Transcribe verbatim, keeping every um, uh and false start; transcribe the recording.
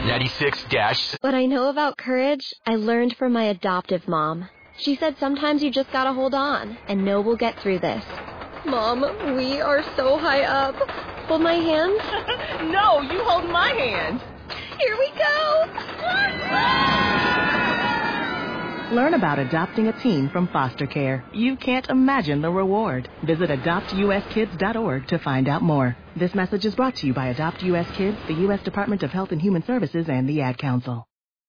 ninety-six dash. What I know about courage, I learned from my adoptive mom. She said sometimes you just gotta hold on and know we'll get through this. Mom, we are so high up. Hold my hand. No, you hold my hand. Here we go. Learn about adopting a teen from foster care. You can't imagine the reward. Visit adopt u s kids dot org to find out more. This message is brought to you by Adopt U S Kids, the U S Department of Health and Human Services, and the Ad Council.